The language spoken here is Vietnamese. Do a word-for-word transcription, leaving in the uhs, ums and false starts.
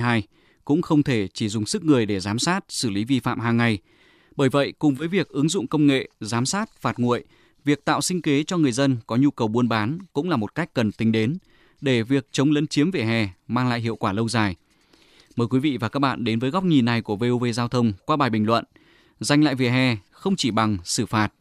hai, cũng không thể chỉ dùng sức người để giám sát, xử lý vi phạm hàng ngày. Bởi vậy, cùng với việc ứng dụng công nghệ, giám sát, phạt nguội, việc tạo sinh kế cho người dân có nhu cầu buôn bán cũng là một cách cần tính đến để việc chống lấn chiếm vỉa hè mang lại hiệu quả lâu dài. Mời quý vị và các bạn đến với góc nhìn này của vê o vê Giao thông qua bài bình luận: giành lại vỉa hè không chỉ bằng xử phạt